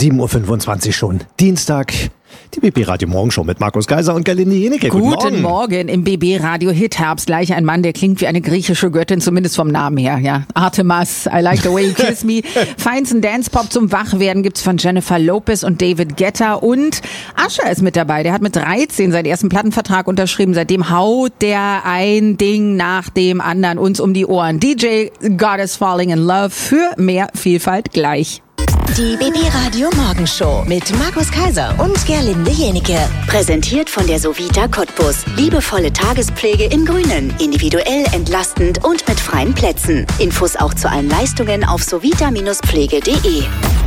7.25 Uhr schon. Dienstag, die BB Radio Morgenshow mit Markus Kaiser und Gerlinde Jenecke. Guten Morgen im BB Radio Hit Herbst. Gleich ein Mann, der klingt wie eine griechische Göttin, zumindest vom Namen her. Ja, Artemas, I like the way you kiss me. Feinsten Dance-Pop zum Wachwerden gibt's von Jennifer Lopez und David Guetta. Und Usher ist mit dabei. Der hat mit 13 seinen ersten Plattenvertrag unterschrieben. Seitdem haut der ein Ding nach dem anderen uns um die Ohren. DJ God is Falling in Love für mehr Vielfalt gleich. Die BB Radio Morgenshow mit Markus Kaiser und Gerlinde Jenecke. Präsentiert von der Sovita Cottbus. Liebevolle Tagespflege im Grünen. Individuell, entlastend und mit freien Plätzen. Infos auch zu allen Leistungen auf sovita-pflege.de.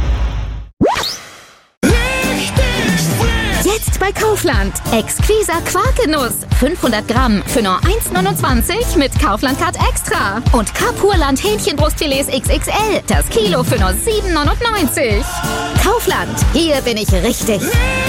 Jetzt bei Kaufland. Exquiser Quarkgenuss. 500 Gramm für nur 1,29 mit Kaufland-Card Extra. Und Kapurland Hähnchenbrustfilets XXL. Das Kilo für nur 7,99. Kaufland. Hier bin ich richtig.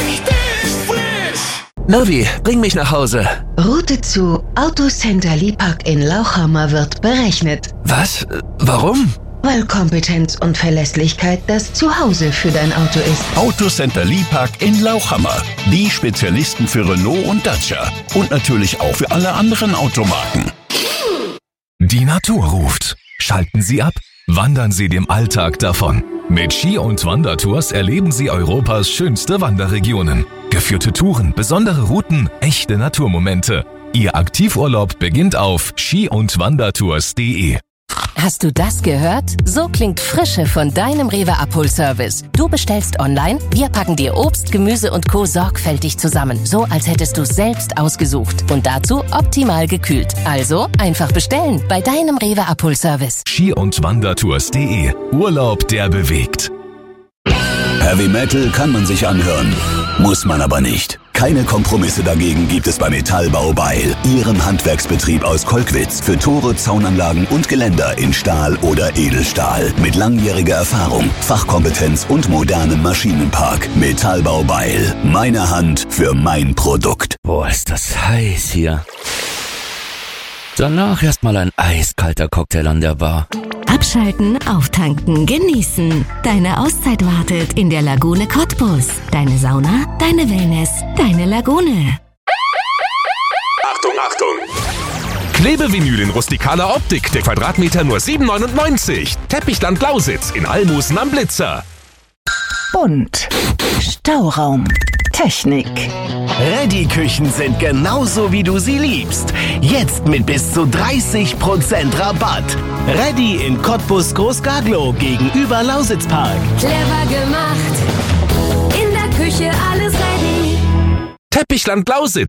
Navi, bring mich nach Hause. Route zu Autocenter Lipack in Lauchhammer wird berechnet. Was? Warum? Weil Kompetenz und Verlässlichkeit das Zuhause für dein Auto ist. Autocenter Lipack in Lauchhammer. Die Spezialisten für Renault und Dacia. Und natürlich auch für alle anderen Automarken. Die Natur ruft. Schalten Sie ab, wandern Sie dem Alltag davon. Mit Ski- und Wandertours erleben Sie Europas schönste Wanderregionen. Geführte Touren, besondere Routen, echte Naturmomente. Ihr Aktivurlaub beginnt auf ski-und-wandertours.de. Hast du das gehört? So klingt Frische von deinem Rewe-Abholservice. Du bestellst online, wir packen dir Obst, Gemüse und Co. sorgfältig zusammen. So, als hättest du es selbst ausgesucht. Und dazu optimal gekühlt. Also, einfach bestellen bei deinem Rewe-Abholservice. ski-und-wandertours.de. Urlaub, der bewegt. Heavy Metal kann man sich anhören, muss man aber nicht. Keine Kompromisse dagegen gibt es bei Metallbau Beil, Ihrem Handwerksbetrieb aus Kolkwitz für Tore, Zaunanlagen und Geländer in Stahl oder Edelstahl. Mit langjähriger Erfahrung, Fachkompetenz und modernem Maschinenpark. Metallbau Beil, meine Hand für mein Produkt. Boah, ist das heiß hier. Danach erstmal ein eiskalter Cocktail an der Bar. Abschalten, auftanken, genießen. Deine Auszeit wartet in der Lagune Cottbus. Deine Sauna, deine Wellness, deine Lagune. Achtung, Achtung! Klebevinyl in rustikaler Optik, der Quadratmeter nur 7,99. Teppichland Lausitz in Almusen am Blitzer. Bunt. Stauraum. Technik. Ready-Küchen sind genauso, wie du sie liebst. Jetzt mit bis zu 30% Rabatt. Ready in Cottbus Groß-Gaglow gegenüber Lausitzpark. Clever gemacht. In der Küche alles ready. Teppichland Lausitz.